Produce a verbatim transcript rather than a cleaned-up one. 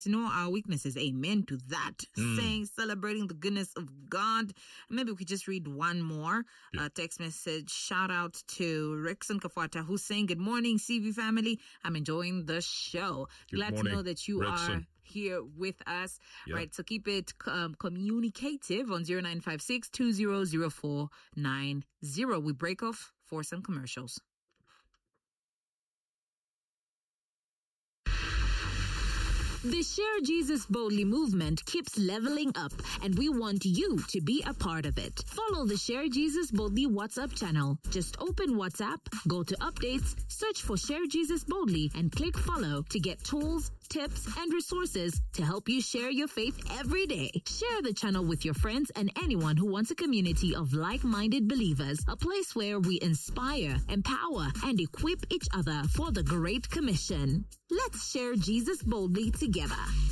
know our weaknesses. Amen to that. Mm. Saying, celebrating the goodness of God. Maybe we could just read one more yeah. uh, text message. Shout out to Rickson Kafwata, who's saying, good morning, C V family. I'm enjoying the show. Good Glad morning, to know that you Rickson. are here with us. Yeah. Right, so keep it um, communicative on zero nine five six, two zero zero four nine zero. We break off for some commercials. The Share Jesus Boldly movement keeps leveling up, and we want you to be a part of it. Follow the Share Jesus Boldly WhatsApp channel. Just open WhatsApp, go to updates, search for Share Jesus Boldly, and click follow to get tools, tips, and resources to help you share your faith every day. Share the channel with your friends and anyone who wants a community of like-minded believers, a place where we inspire, empower, and equip each other for the Great Commission. Let's share Jesus boldly together.